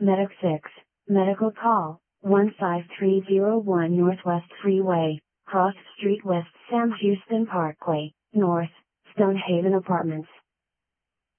Medic 6, medical call, 15301 Northwest Freeway, Cross Street West Sam Houston Parkway, North, Stonehaven Apartments.